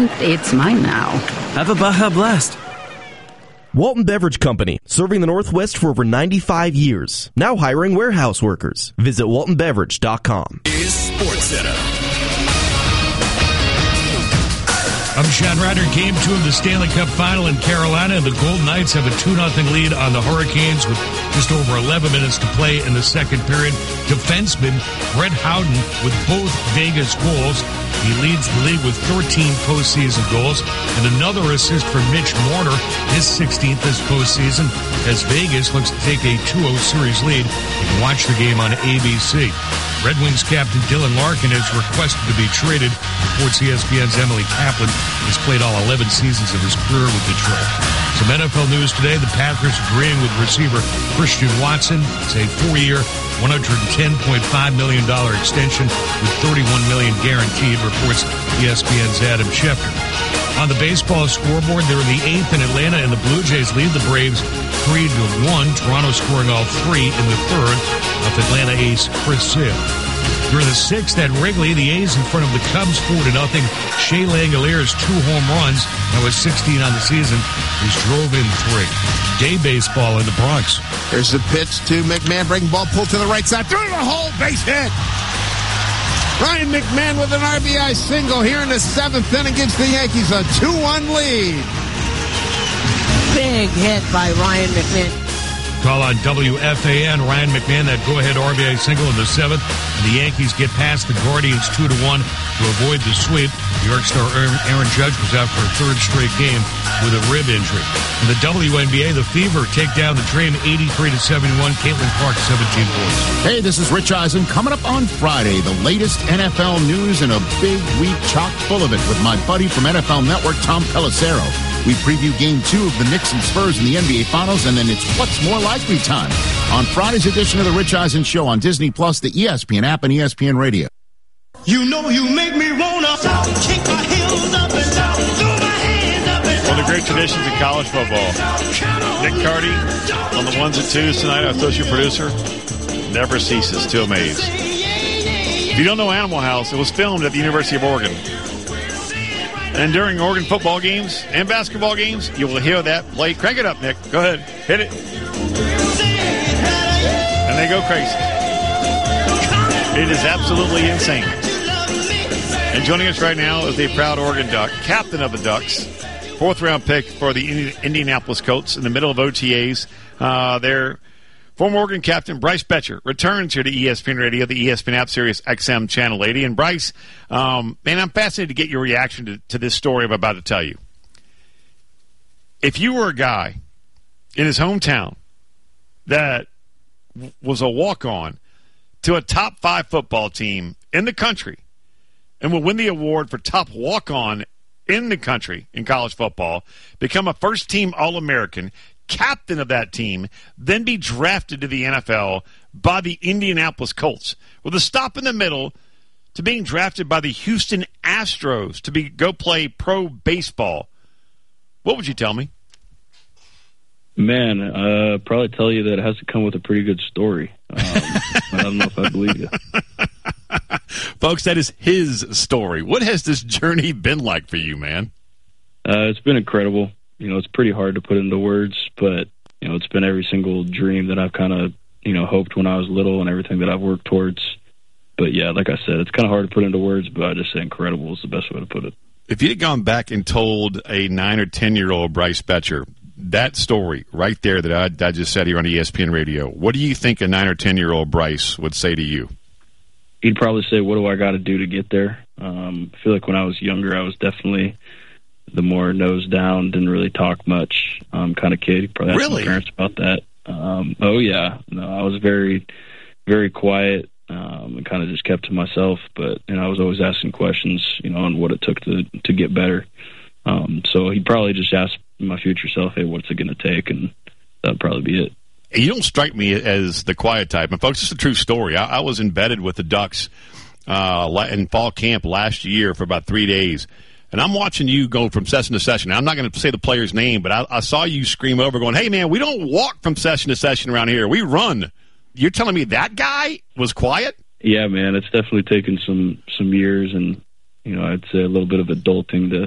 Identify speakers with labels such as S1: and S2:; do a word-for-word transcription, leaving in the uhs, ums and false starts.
S1: and it's mine now.
S2: Have a Baja Blast.
S3: Walton Beverage Company, serving the Northwest for over ninety-five years. Now hiring warehouse workers. Visit walton beverage dot com.
S4: Is Sports Center.
S5: I'm Sean Ryder. Game two of the Stanley Cup Final in Carolina, and the Golden Knights have a two nothing lead on the Hurricanes with just over eleven minutes to play in the second period. Defenseman Brett Howden with both Vegas goals. He leads the league with thirteen postseason goals, and another assist for Mitch Marner, his sixteenth this postseason, as Vegas looks to take a two oh series lead. You can watch the game on A B C. Red Wings captain Dylan Larkin is requested to be traded. Reports E S P N's Emily Kaplan has played all eleven seasons of his career with Detroit. Some N F L news today. The Packers agreeing with receiver Christian Watson. It's a four-year, one hundred ten point five million dollars extension with thirty-one million dollars guaranteed, reports E S P N's Adam Schefter. On the baseball scoreboard, they're in the eighth in Atlanta, and the Blue Jays lead the Braves three to one. Toronto scoring all three in the third of Atlanta ace Chris Sale. During the sixth at Wrigley, the A's in front of the Cubs four to nothing. Shea Langoliers two home runs. That was sixteen on the season. He's drove in three. Day baseball in the Bronx.
S6: There's the pitch to McMahon. Breaking ball pulled to the right side. Through the hole. Base hit. Ryan McMahon with an R B I single here in the seventh inning gives the Yankees a two one lead.
S7: Big hit by Ryan McMahon.
S5: Call on W F A N. Ryan McMahon, that go-ahead R B I single in the seventh. And the Yankees get past the Guardians two to one to avoid the sweep. New York star Aaron Judge was out for a third straight game with a rib injury. In the W N B A, the Fever take down the Dream eighty-three to seventy-one. Caitlin Clark, seventeen points.
S8: Hey, this is Rich Eisen. Coming up on Friday, the latest N F L news and a big week chock full of it with my buddy from N F L Network, Tom Pelissero. We preview Game two of the Knicks and Spurs in the N B A Finals, and then it's What's More Likely time on Friday's edition of the Rich Eisen Show on Disney Plus, the E S P N app, and E S P N Radio.
S9: You know you make me wanna kick my heels up and down, throw my hands up and down.
S10: One of the great traditions in college football. Nick Carty on the ones and twos tonight, our associate producer, never ceases to amaze. If you don't know Animal House, it was filmed at the University of Oregon. And during Oregon football games and basketball games, you will hear that play. Crank it up, Nick. Go ahead. Hit it. And they go crazy. It is absolutely insane. And joining us right now is a proud Oregon Duck, captain of the Ducks, fourth round pick for the Indianapolis Colts in the middle of O T As. Uh, their former Oregon captain, Bryce Betcher, returns here to E S P N Radio, the E S P N app, Sirius X M Channel eighty. And Bryce, um, man, I'm fascinated to get your reaction to, to this story I'm about to tell you. If you were a guy in his hometown that w- was a walk-on to a top five football team in the country and will win the award for top walk-on in the country in college football, become a first-team All-American, captain of that team, then be drafted to the N F L by the Indianapolis Colts, with a stop in the middle to being drafted by the Houston Astros to be go play pro baseball, what would you tell me?
S11: Man, uh, probably tell you that it has to come with a pretty good story. Um, I don't know if I believe you.
S10: Folks, that is his story. What has this journey been like for you, man?
S11: Uh, it's been incredible. You know, it's pretty hard to put into words, but, you know, it's been every single dream that I've kind of, you know, hoped when I was little and everything that I've worked towards. But, yeah, like I said, it's kind of hard to put into words, but I just say incredible is the best way to put it.
S10: If you had gone back and told a nine- or ten-year-old Bryce Betcher that story right there that I, I just said here on E S P N Radio, what do you think a nine- or ten-year-old Bryce would say to you?
S11: He'd probably say, what do I got to do to get there? Um, I feel like when I was younger, I was definitely the more nose down, didn't really talk much um, kind of kid. He probably asked
S10: Really?
S11: my parents about that. Um, oh, yeah. No, I was very, very quiet um, and kind of just kept to myself. But you know, I was always asking questions, you know, on what it took to to get better. Um, so he'd probably just ask my future self, hey, what's it going to take? And that'd probably be it.
S10: You don't strike me as the quiet type. And, folks, it's a true story. I, I was embedded with the Ducks uh, in fall camp last year for about three days. And I'm watching you go from session to session. Now, I'm not going to say the player's name, but I, I saw you scream over going, hey, man, we don't walk from session to session around here. We run. You're telling me that guy was quiet?
S11: Yeah, man, it's definitely taken some, some years and, you know, I'd say a little bit of adulting to